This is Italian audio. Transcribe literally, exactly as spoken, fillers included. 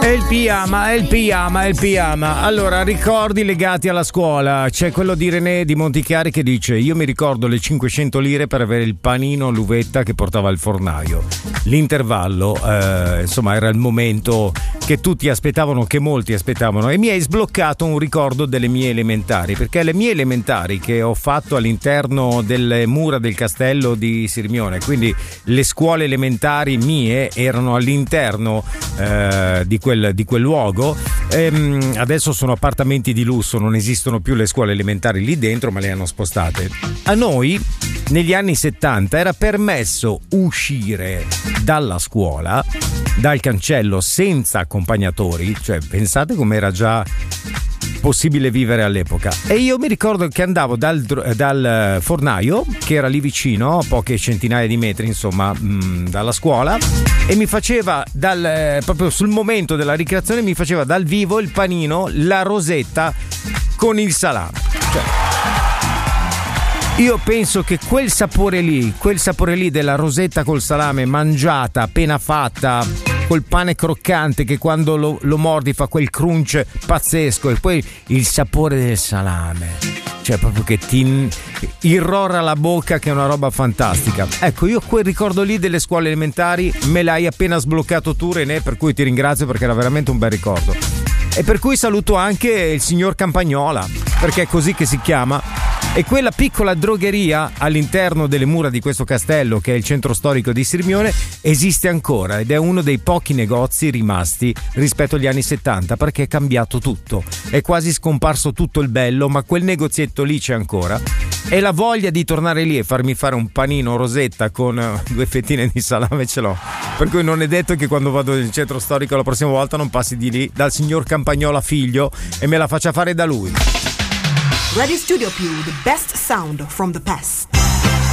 il piama, è il piama, è il piama. Allora, ricordi legati alla scuola. C'è quello di René di Montichiari che dice: io mi ricordo le cinquecento lire per avere il panino all'uvetta che portava al fornaio. L'intervallo, eh, insomma, era il momento che tutti aspettavano, che molti aspettavano, e mi hai sbloccato un ricordo delle mie elementari, perché le mie elementari che ho fatto all'interno delle mura del castello di Sirmione, quindi le scuole elementari mie erano all'interno eh, di quel di quel luogo. Ehm, adesso sono appartamenti di lusso, non esistono più le scuole elementari lì dentro, ma le hanno spostate. A noi negli anni settanta era permesso uscire dalla scuola, dal cancello, senza accompagnatori, cioè pensate com'era già possibile vivere all'epoca. E io mi ricordo che andavo dal, dal fornaio, che era lì vicino, poche centinaia di metri insomma mh, dalla scuola, e mi faceva dal, proprio sul momento della ricreazione mi faceva dal vivo il panino, la rosetta con il salame. Cioè, io penso che quel sapore lì, quel sapore lì della rosetta col salame mangiata, appena fatta, col pane croccante che quando lo, lo mordi fa quel crunch pazzesco, e poi il sapore del salame, cioè proprio che ti irrora la bocca, che è una roba fantastica. Ecco, io quel ricordo lì delle scuole elementari me l'hai appena sbloccato tu, René, per cui ti ringrazio, perché era veramente un bel ricordo. E per cui saluto anche il signor Campagnola, perché è così che si chiama. E quella piccola drogheria all'interno delle mura di questo castello, che è il centro storico di Sirmione, esiste ancora ed è uno dei pochi negozi rimasti rispetto agli anni settanta, perché è cambiato tutto, è quasi scomparso tutto il bello, ma quel negozietto lì c'è ancora, e la voglia di tornare lì e farmi fare un panino rosetta con due fettine di salame ce l'ho, per cui non è detto che quando vado nel centro storico la prossima volta non passi di lì dal signor Campagnola figlio e me la faccia fare da lui. Radio Studio Più, the best sound from the past.